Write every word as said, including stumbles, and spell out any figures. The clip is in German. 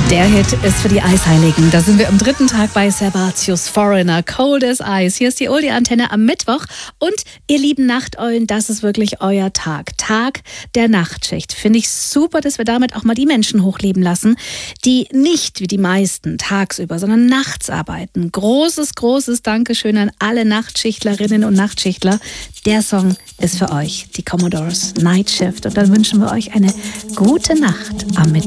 Der Hit ist für die Eisheiligen. Da sind wir am dritten Tag bei Servatius Foreigner, Cold as Ice. Hier ist die Oldie-Antenne am Mittwoch. Und ihr lieben Nachteulen, das ist wirklich euer Tag. Tag der Nachtschicht. Finde ich super, dass wir damit auch mal die Menschen hochleben lassen, die nicht wie die meisten tagsüber, sondern nachts arbeiten. Großes, großes Dankeschön an alle Nachtschichtlerinnen und Nachtschichtler. Der Song ist für euch, die Commodores Night Shift. Und dann wünschen wir euch eine gute Nacht am Mittwoch.